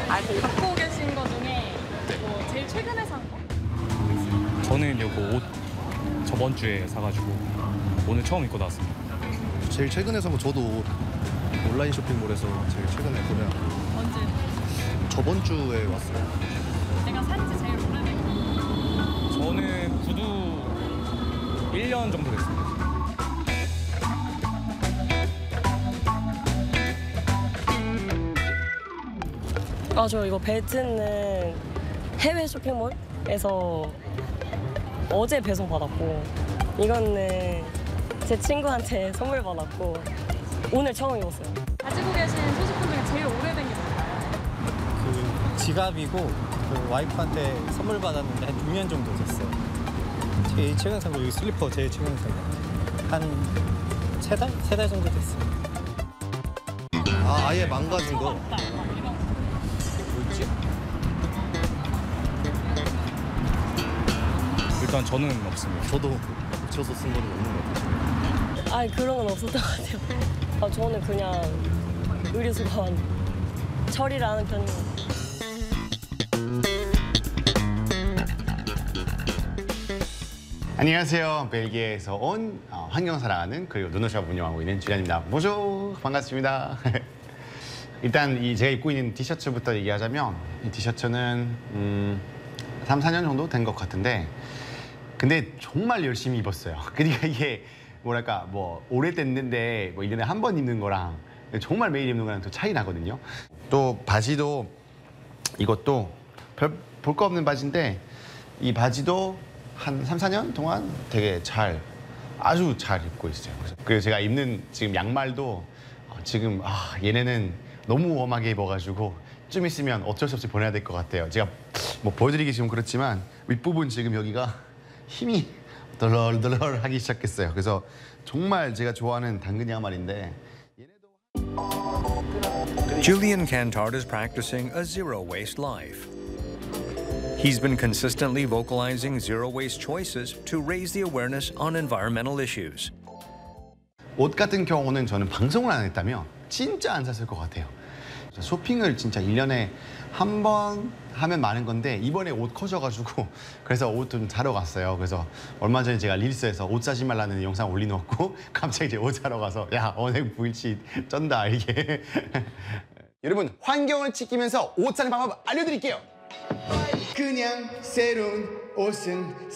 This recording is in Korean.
갖고 계신 거 중에 뭐 제일 최근에 산 거? 저는 이거 옷 저번 주에 사가지고 오늘 처음 입고 나왔습니다. 제일 최근에 산 거 저도 온라인 쇼핑몰에서 제일 최근에 구매한 거. 언제? 저번 주에 왔어요. 내가 산 지 제일 오래된 거? 저는 구두 1년 정도 됐습니다. 저 이거 벨트는 해외 쇼핑몰에서 어제 배송 받았고, 이거는 제 친구한테 선물 받았고 오늘 처음 입었어요. 가지고 계신 소지품 중에 제일 오래된 게 뭐예요? 그 지갑이고 그 와이프한테 선물 받았는데 한 6년 정도 됐어요. 제일 최근 산 거 여기 슬리퍼 제일 최근 산 거. 한 3달? 3달 정도 됐어요. 아예 망가진 거. 뭐였지? 일단 저는 없습니다. 저도 붙여서 쓴 거는 없는 것 같아요. 그런 건 없었던 것 같아요. 저는 그냥 의류수거만 처리를 하는 편이에요. 안녕하세요. 벨기에에서 온 환경 사랑하는 그리고 눈노샵 운영하고 있는 주리안입니다. 보조 반갑습니다. 일단 제가 입고 있는 티셔츠부터 얘기하자면 이 티셔츠는 3, 4년 정도 된 것 같은데 근데 정말 열심히 입었어요. 그러니까 이게 뭐랄까 뭐 오래됐는데 뭐 1년에 한 번 입는 거랑 정말 매일 입는 거랑 또 차이 나거든요. 또 바지도 이것도 별 볼 거 없는 바지인데 이 바지도 한 3, 4년 동안 되게 아주 잘 입고 있어요. 그리고 제가 입는 지금 양말도 지금 얘네는 너무 웜하게 입어가지고 좀 있으면 어쩔 수 없이 보내야 될 것 같아요. 제가 뭐 보여드리기 지금 그렇지만 윗부분 지금 여기가 힘이 덜덜덜 하기 시작했어요. 그래서 정말 제가 좋아하는 당근 양말인데 Julian Cantard is practicing a zero-waste life. He's been consistently vocalizing zero-waste choices to raise the awareness on environmental issues. 옷 같은 경우는 저는 방송을 안 했다면 진짜 안 샀을 것 같아요. 쇼핑을 진짜 1년에 한 번 하면 많은 건데 이번에 옷 커져가지고 그래서 옷 좀 사러 갔어요. 그래서 얼마 전에 제가 릴스에서 옷 사지 말라는 영상 올려놓고 갑자기 이제 옷 사러 가서 야 언행 9일치 쩐다 이게. 여러분 환경을 지키면서 옷 사는 방법 알려드릴게요. 그냥 새로운 옷은